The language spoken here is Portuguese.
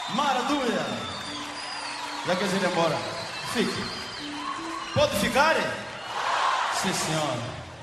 Maravilha! Já quer ir embora? Fique. Pode ficar? Sim, senhora.